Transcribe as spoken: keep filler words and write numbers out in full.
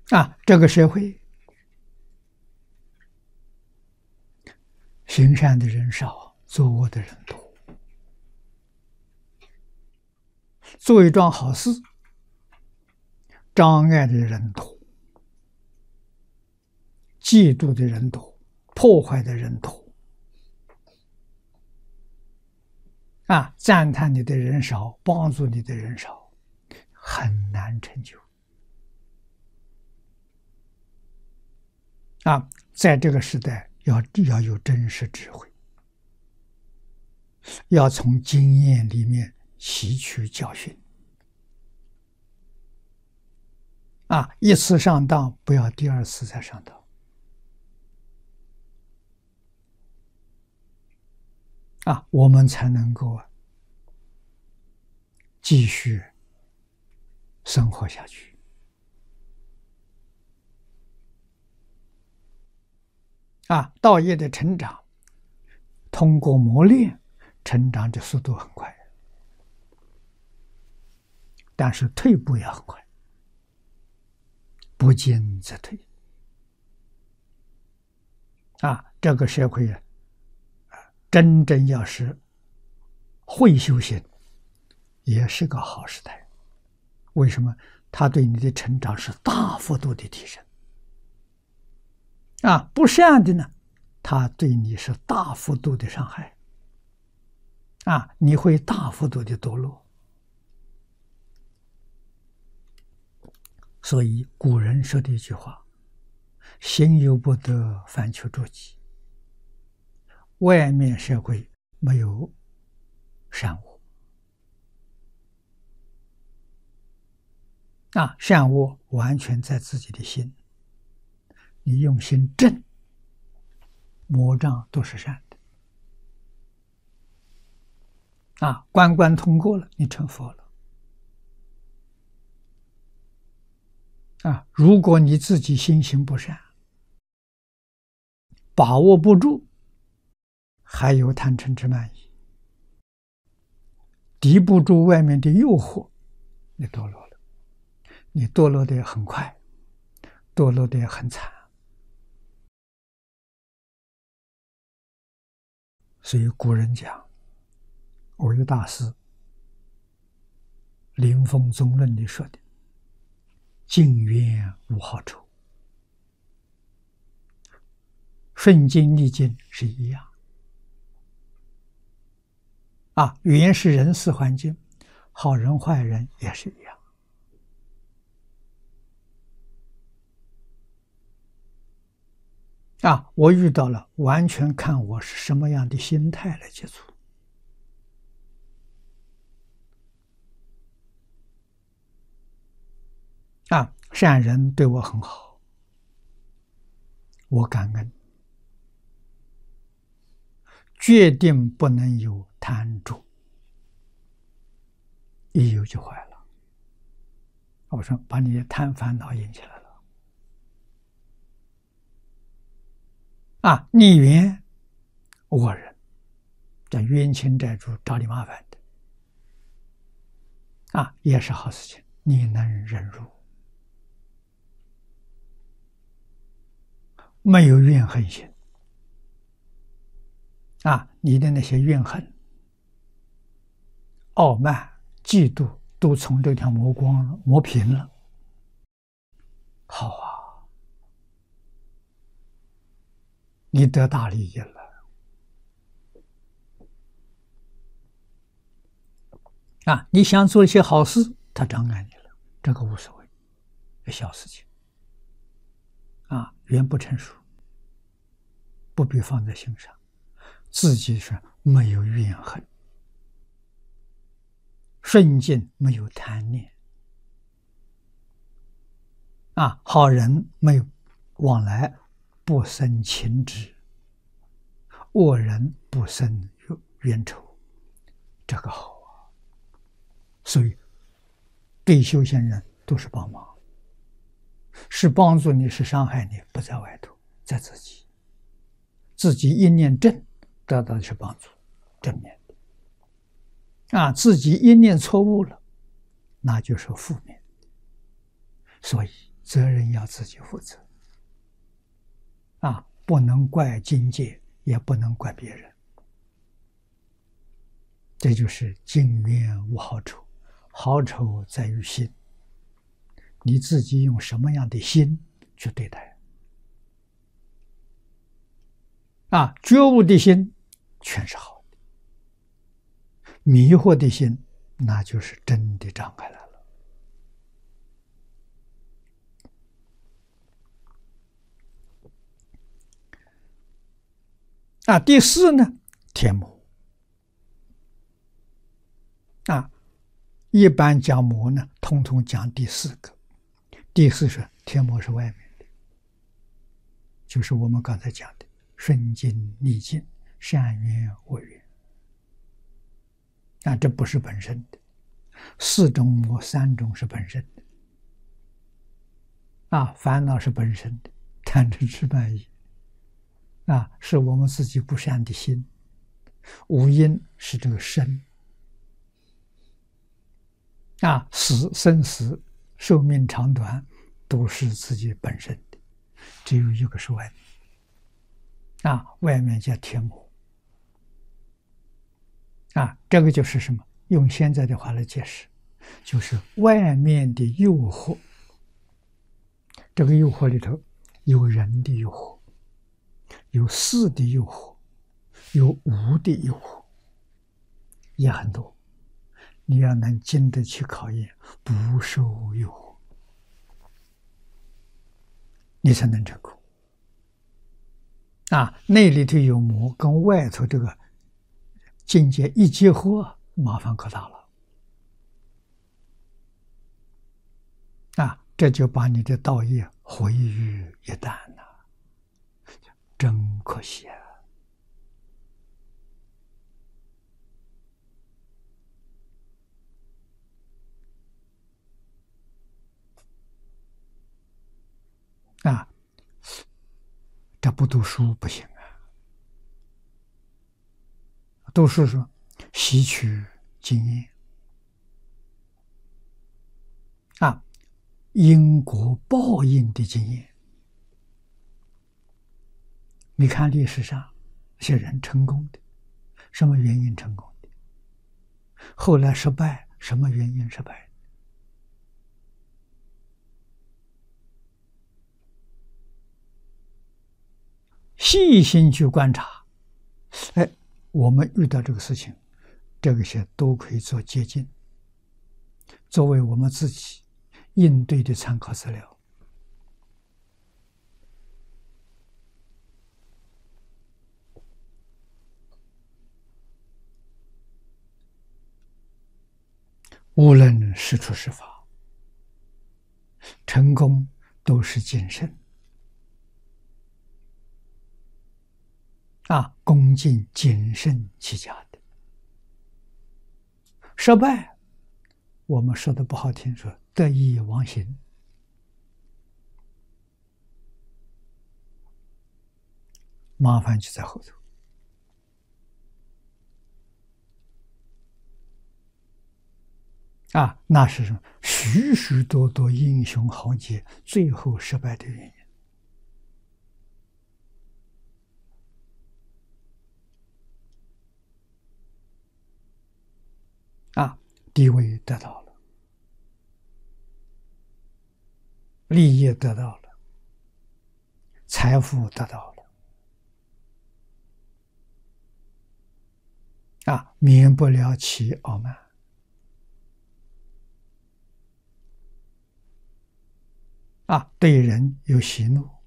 啊，这个社会行善的人少，作恶的人多。做一桩好事，障碍的人多，嫉妒的人多，破坏的人多。啊，赞叹你的人少，帮助你的人少，很难成就。啊，在这个时代要要有真实智慧，要从经验里面吸取教训。啊，一次上当，不要第二次再上当。啊，我们才能够继续生活下去。啊，道业的成长，通过磨练，成长的速度很快，但是退步也很快，不进则退。啊，这个社会啊，真正要是会修行，也是个好时代。为什么？它对你的成长是大幅度的提升。啊，不善的呢，它对你是大幅度的伤害。啊，你会大幅度的堕落。所以古人说的一句话：“行有不得，反求诸己。”外面社会没有善恶，啊，善恶完全在自己的心。你用心正，魔障都是善的。啊，关关通过了，你成佛了。啊，如果你自己心行不善，把握不住，还有贪嗔痴慢疑，抵不住外面的诱惑，你堕落了。你堕落的很快，堕落的很惨。所以古人讲，韦大师《临风宗论》里说的：“境缘无好处。”顺境逆境是一样。啊，缘是人事环境，好人坏人也是一样。啊，我遇到了，完全看我是什么样的心态来接触。啊，善人对我很好，我感恩，决定不能有贪着，一有就坏了。我说把你的贪烦恼引起来了。啊，逆缘恶人，叫冤亲债主找你麻烦的，啊，也是好事情，你能忍辱，没有怨恨心。啊，你的那些怨恨、傲慢、嫉妒，都从这条磨光了，磨平了。好啊，你得大利益了。啊，你想做一些好事，他障碍你了，这个无所谓，小事情。啊，缘不成熟，不必放在心上，自己是没有怨恨，顺境没有贪念。啊，好人没有往来，不生情执；恶人不生冤仇，这个好啊。所以，对修行人都是帮忙，是帮助你，是伤害你，不在外头，在自己。自己一念正，得到的是帮助，正面的。啊，自己一念错误了，那就是负面。所以责任要自己负责。啊，不能怪境界，也不能怪别人。这就是境缘无好丑，好丑在于心。你自己用什么样的心去对待？啊，觉悟的心全是好的，迷惑的心那就是真的障碍来了。啊，第四呢，天魔。啊，一般讲魔呢，通通讲第四个。第四是天魔是外面的，就是我们刚才讲的顺境逆境、善缘恶缘。啊，这不是本身的，四种魔三种是本身的。啊，烦恼是本身的，贪嗔痴慢疑，啊，是我们自己不善的心。五阴是这个身。啊，死生死、寿命长短，都是自己本身的，只有一个是外面。啊，外面叫天魔。啊，这个就是什么？用现在的话来解释，就是外面的诱惑。这个诱惑里头有人的诱惑，有事的诱惑，有无的诱惑，也很多。你要能经得起考验，不受诱惑，你才能成功。啊，内里头有魔，跟外头这个境界一结合，麻烦可大了。啊，这就把你的道业毁于一旦了，真可惜啊！啊，这不读书不行啊！读书说吸取经验啊，因果报应的经验。你看历史上这些人成功的，什么原因成功的？后来失败，什么原因失败？细心去观察，哎，我们遇到这个事情，这个些都可以做借鉴，作为我们自己应对的参考资料。无论是处是法，成功都是谨慎。啊，恭敬谨慎起家的。失败，我们说的不好听，说得意忘形，麻烦就在后头。啊，那是什么？许许多多英雄豪杰最后失败的原因。啊，地位得到了，利益得到了，财富得到了，啊，免不了其傲慢。啊，对人有喜怒，